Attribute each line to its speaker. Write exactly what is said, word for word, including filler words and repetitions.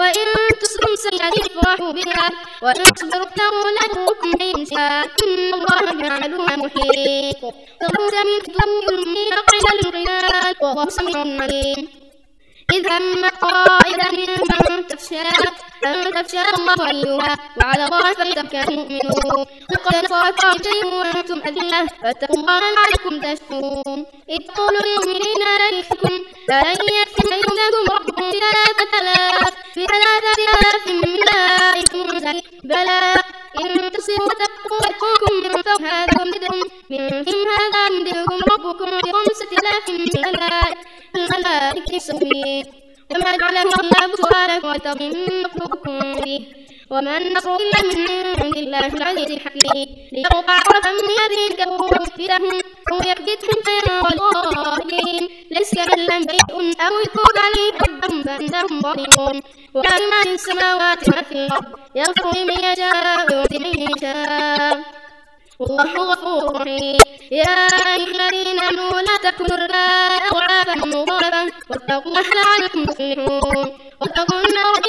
Speaker 1: وإن تصبهم سيئة يفرحوا بها وإن تصبروا ابتغوا لكم من شاء إن الله بعملها محيط فخرج من ضمن قيل للقياد وهو سميع عليم إذ هم طائفة منهم أن تفشل أن تفشل الله أيها وعلى الله فليتوكل المؤمنون وقد نصركم شيء وأنتم أذلة فاتقوا الله لعلكم تشكرون إذ قولوا للمؤمنين لن يكفكم فلن يكفي يمدكم ربكم بثلاثة آلاف بثلاثة آلاف من ملائكة منزل بلى إن تصبروا وتتقوا يأتوكم من فوقها يمددكم من فيهم هذا يمددكم ربكم بخمسة آلاف من الملائكة سويين وما جعله الله سؤالكم وتظنكم به وما النصر إلا من عند الله العزيز الحكيم ليقطع طرفا من هذه الكفور ويكفرهم أو يكبتهم فينقلبوا ظاهرين ليس كمن شيء أو يتوب عليهم ربهم فإنهم ظالمون وله ما في السماوات وما في الأرض يغفر لمن يشاء ويعطي من يشاء والله غفور رحيم يا أيها الذين آمنوا لا تأكلوا الربا أضعافا مضاعفا واتقوا الله لعلكم تفلحون واتقوا النار